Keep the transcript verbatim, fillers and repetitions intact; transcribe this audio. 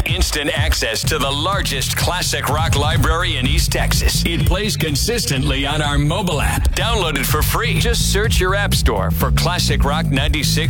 instant access to the largest classic rock library in East Texas. It plays consistently on our mobile app. Download it for free. Just search your app store for Classic Rock ninety-six